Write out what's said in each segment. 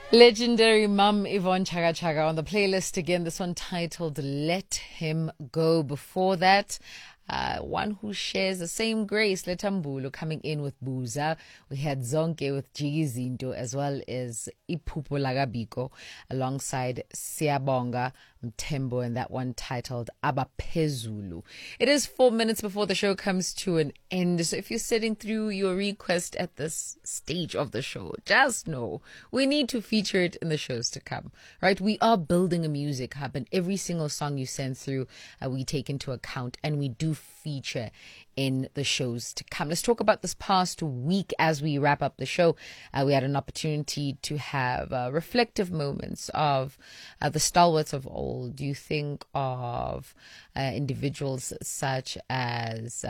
Legendary Mum Yvonne Chaka Chaka on the playlist again. This one titled Let Him Go. Before that, one who shares the same grace, Letambulu, coming in with Buza. We had Zonke with Jigi Zinto, as well as Ipupo Lagabiko alongside Siabonga Mtembo, and that one titled Abaphezulu. It is 4 minutes before the show comes to an end, so if you're sitting through your request at this stage of the show, just know we need to feature it in the shows to come, right? We are building a music hub, and every single song you send through, we take into account, and we do feature in the shows to come. Let's talk about this past week as we wrap up the show. We had an opportunity to have reflective moments of the stalwarts of old. You think of individuals such as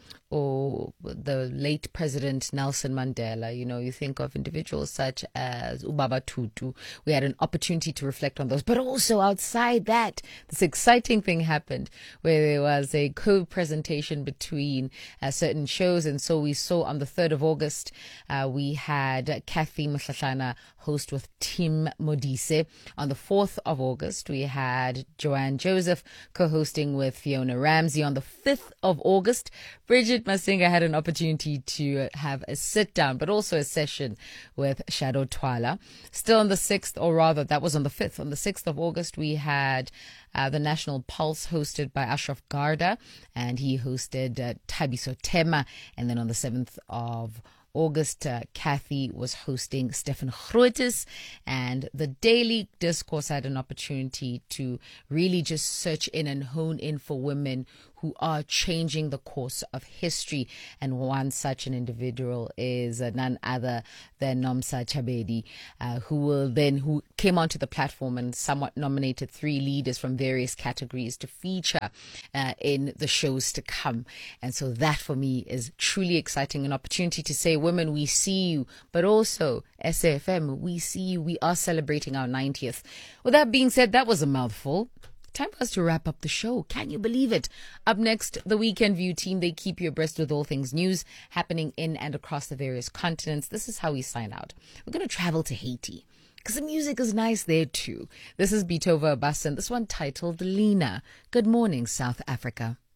the late President Nelson Mandela. You think of individuals such as Ubaba Tutu. We had an opportunity to reflect on those. But also outside that, this exciting thing happened where there was a co-presentation between certain shows. And so we saw on the 3rd of August, we had Kathy Mhlahlana host with Tim Modise. On the 4th of August, we had Joanne Joseph co-hosting with Fiona Ramsey. On the 5th of August, Bridget Masinga had an opportunity to have a sit down, but also a session with Shadow Twala. Still on the 6th, or rather, that was on the 5th. On the 6th of August, we had the National Pulse hosted by Ashraf Garda, and he hosted Thabiso Tema. And then on the 7th of August, Kathy was hosting Stefan Groothuis, and the Daily Discourse had an opportunity to really just search in and hone in for women who are changing the course of history. And one such an individual is none other than Nomsa Chabedi, who came onto the platform and somewhat nominated 3 leaders from various categories to feature in the shows to come. And so that for me is truly exciting, an opportunity to say, women, we see you, but also SAFM, we see you. We are celebrating our 90th. With that being said, that was a mouthful. Time for us to wrap up the show. Can you believe it? Up next, the Weekend View team. They keep you abreast with all things news happening in and across the various continents. This is how we sign out. We're going to travel to Haiti because the music is nice there too. This is Bitova Abbas, and this one titled Lena. Good morning, South Africa.